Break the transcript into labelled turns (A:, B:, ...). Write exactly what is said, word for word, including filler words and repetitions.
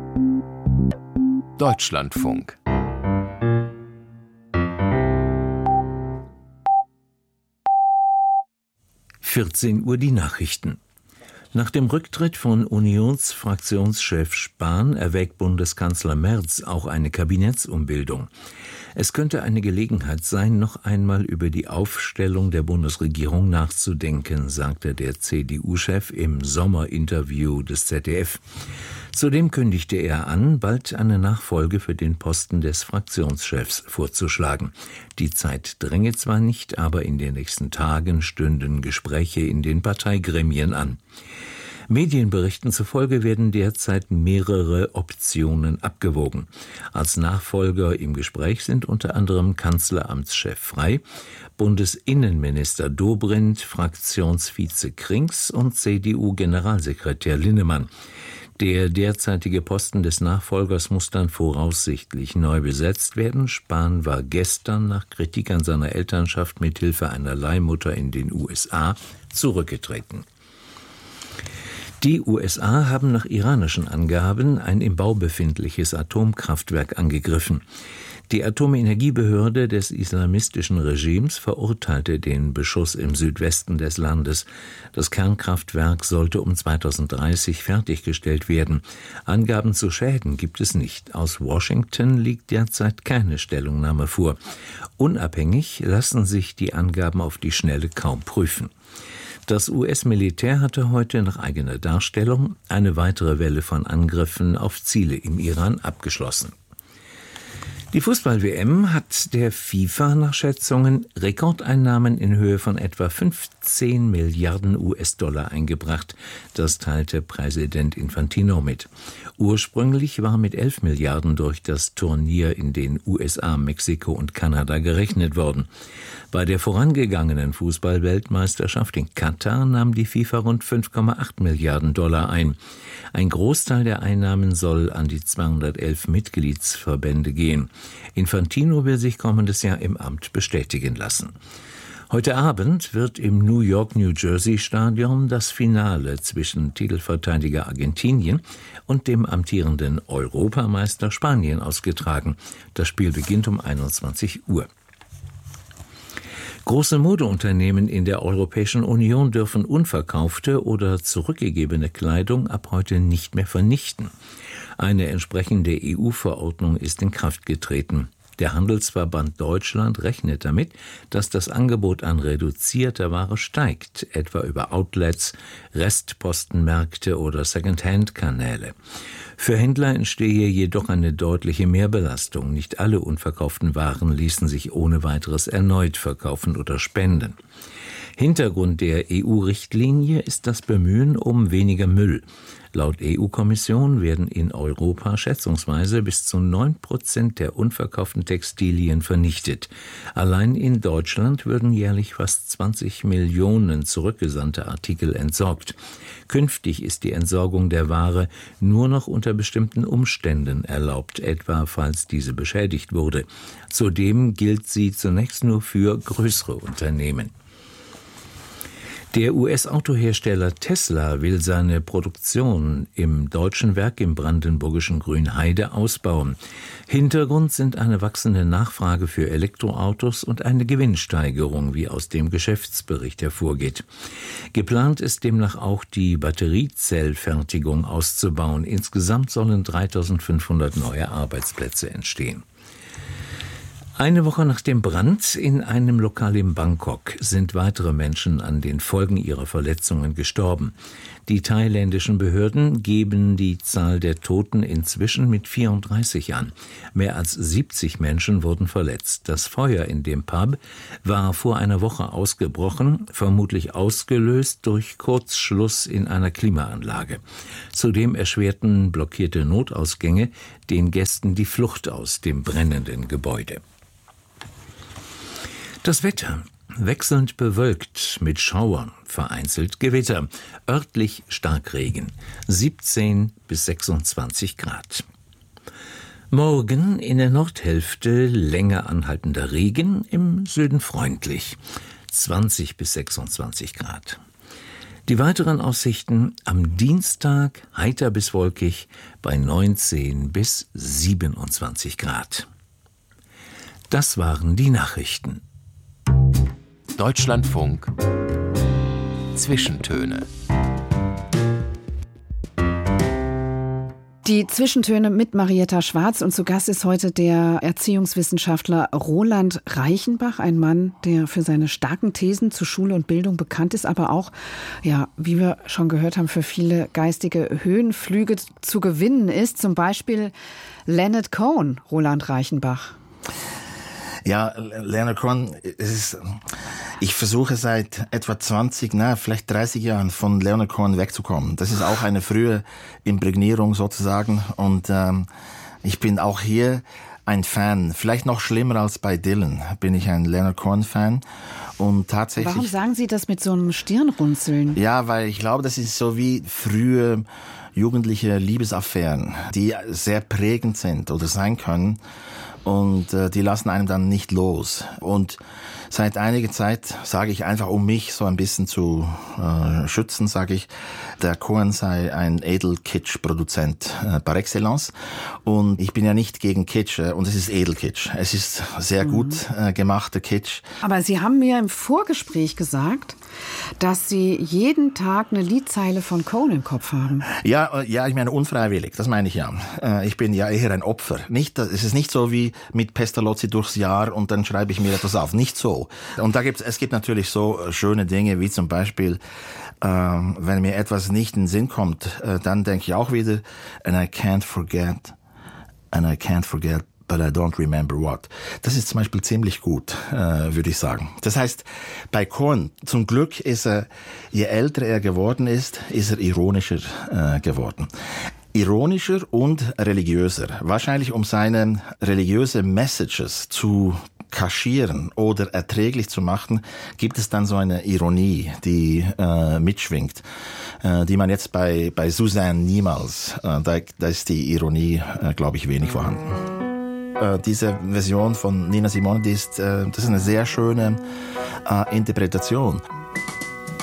A: Deutschlandfunk.
B: vierzehn Uhr die Nachrichten. Nach dem Rücktritt von Unionsfraktionschef Spahn erwägt Bundeskanzler Merz auch eine Kabinettsumbildung. Es könnte eine Gelegenheit sein, noch einmal über die Aufstellung der Bundesregierung nachzudenken, sagte der C D U-Chef im Sommerinterview des Z D F. Zudem kündigte er an, bald eine Nachfolge für den Posten des Fraktionschefs vorzuschlagen. Die Zeit dränge zwar nicht, aber in den nächsten Tagen stünden Gespräche in den Parteigremien an. Medienberichten zufolge werden derzeit mehrere Optionen abgewogen. Als Nachfolger im Gespräch sind unter anderem Kanzleramtschef Frey, Bundesinnenminister Dobrindt, Fraktionsvize Krings und C D U-Generalsekretär Linnemann. Der derzeitige Posten des Nachfolgers muss dann voraussichtlich neu besetzt werden. Spahn war gestern nach Kritik an seiner Elternschaft mit Hilfe einer Leihmutter in den U S A zurückgetreten. Die U S A haben nach iranischen Angaben ein im Bau befindliches Atomkraftwerk angegriffen. Die Atomenergiebehörde des islamistischen Regimes verurteilte den Beschuss im Südwesten des Landes. Das Kernkraftwerk sollte um zweitausenddreißig fertiggestellt werden. Angaben zu Schäden gibt es nicht. Aus Washington liegt derzeit keine Stellungnahme vor. Unabhängig lassen sich die Angaben auf die Schnelle kaum prüfen. Das U S-Militär hatte heute nach eigener Darstellung eine weitere Welle von Angriffen auf Ziele im Iran abgeschlossen. Die Fußball-W M hat der FIFA nach Schätzungen Rekordeinnahmen in Höhe von etwa fünfzehn Milliarden U S-Dollar eingebracht. Das teilte Präsident Infantino mit. Ursprünglich war mit elf Milliarden durch das Turnier in den U S A, Mexiko und Kanada gerechnet worden. Bei der vorangegangenen Fußball-Weltmeisterschaft in Katar nahm die FIFA rund fünf Komma acht Milliarden Dollar ein. Ein Großteil der Einnahmen soll an die zweihundertelf Mitgliedsverbände gehen. Infantino will sich kommendes Jahr im Amt bestätigen lassen. Heute Abend wird im New York-New Jersey-Stadion das Finale zwischen Titelverteidiger Argentinien und dem amtierenden Europameister Spanien ausgetragen. Das Spiel beginnt um einundzwanzig Uhr. Große Modeunternehmen in der Europäischen Union dürfen unverkaufte oder zurückgegebene Kleidung ab heute nicht mehr vernichten. Eine entsprechende E U-Verordnung ist in Kraft getreten. Der Handelsverband Deutschland rechnet damit, dass das Angebot an reduzierter Ware steigt, etwa über Outlets, Restpostenmärkte oder Second-Hand-Kanäle. Für Händler entstehe jedoch eine deutliche Mehrbelastung. Nicht alle unverkauften Waren ließen sich ohne weiteres erneut verkaufen oder spenden. Hintergrund der E U-Richtlinie ist das Bemühen um weniger Müll. Laut E U-Kommission werden in Europa schätzungsweise bis zu neun Prozent der unverkauften Textilien vernichtet. Allein in Deutschland würden jährlich fast zwanzig Millionen zurückgesandte Artikel entsorgt. Künftig ist die Entsorgung der Ware nur noch unter bestimmten Umständen erlaubt, etwa falls diese beschädigt wurde. Zudem gilt sie zunächst nur für größere Unternehmen. Der U S-Autohersteller Tesla will seine Produktion im deutschen Werk im brandenburgischen Grünheide ausbauen. Hintergrund sind eine wachsende Nachfrage für Elektroautos und eine Gewinnsteigerung, wie aus dem Geschäftsbericht hervorgeht. Geplant ist demnach auch die Batteriezellfertigung auszubauen. Insgesamt sollen dreitausendfünfhundert neue Arbeitsplätze entstehen. Eine Woche nach dem Brand in einem Lokal in Bangkok sind weitere Menschen an den Folgen ihrer Verletzungen gestorben. Die thailändischen Behörden geben die Zahl der Toten inzwischen mit vierunddreißig an. Mehr als siebzig Menschen wurden verletzt. Das Feuer in dem Pub war vor einer Woche ausgebrochen, vermutlich ausgelöst durch Kurzschluss in einer Klimaanlage. Zudem erschwerten blockierte Notausgänge den Gästen die Flucht aus dem brennenden Gebäude. Das Wetter: wechselnd bewölkt mit Schauern, vereinzelt Gewitter, örtlich Starkregen, siebzehn bis sechsundzwanzig Grad. Morgen in der Nordhälfte länger anhaltender Regen, im Süden freundlich, zwanzig bis sechsundzwanzig Grad. Die weiteren Aussichten am Dienstag heiter bis wolkig bei neunzehn bis siebenundzwanzig Grad. Das waren die Nachrichten.
A: Deutschlandfunk Zwischentöne.
C: Die Zwischentöne mit Marietta Schwarz, und zu Gast ist heute der Erziehungswissenschaftler Roland Reichenbach, ein Mann, der für seine starken Thesen zu Schule und Bildung bekannt ist, aber auch, ja, wie wir schon gehört haben, für viele geistige Höhenflüge zu gewinnen ist. Zum Beispiel Leonard Cohen, Roland Reichenbach.
D: Ja, Leonard Cohen, es ist, ich versuche seit etwa zwanzig, na, vielleicht dreißig Jahren von Leonard Cohen wegzukommen. Das ist auch eine frühe Imprägnierung sozusagen, und ähm, ich bin auch hier ein Fan. Vielleicht noch schlimmer als bei Dylan bin ich ein Leonard Cohen-Fan. Und tatsächlich.
C: Warum sagen Sie das mit so einem Stirnrunzeln?
D: Ja, weil ich glaube, das ist so wie frühe jugendliche Liebesaffären, die sehr prägend sind oder sein können. Und äh, die lassen einem dann nicht los. Und seit einiger Zeit sage ich einfach, um mich so ein bisschen zu äh, schützen, sage ich, der Cohen sei ein Edelkitsch-Produzent äh, par excellence. Und ich bin ja nicht gegen Kitsch, äh, und es ist Edelkitsch. Es ist sehr mhm. gut äh, gemachter Kitsch.
C: Aber Sie haben mir im Vorgespräch gesagt, dass Sie jeden Tag eine Liedzeile von Cohen im Kopf haben.
D: Ja, ja, ich meine unfreiwillig, das meine ich ja. Äh, ich bin ja eher ein Opfer. Nicht, es ist nicht so wie mit Pestalozzi durchs Jahr und dann schreibe ich mir etwas auf. Nicht so. Und da gibt's, es gibt natürlich so schöne Dinge, wie zum Beispiel, äh, wenn mir etwas nicht in den Sinn kommt, äh, dann denke ich auch wieder, and I can't forget, and I can't forget, but I don't remember what. Das ist zum Beispiel ziemlich gut, äh, würde ich sagen. Das heißt, bei Cohen, zum Glück ist er, je älter er geworden ist, ist er ironischer äh, geworden. Ironischer und religiöser. Wahrscheinlich um seine religiöse Messages zu kaschieren oder erträglich zu machen, gibt es dann so eine Ironie, die äh, mitschwingt, äh, die man jetzt bei bei Suzanne niemals, äh, da, da ist die Ironie, äh, glaube ich, wenig vorhanden. Äh, diese Version von Nina Simone, die ist, äh, das ist eine sehr schöne äh, Interpretation.